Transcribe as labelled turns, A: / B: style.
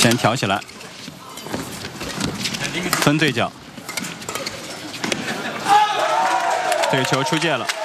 A: 先挑起来，分对角，这个球出界了。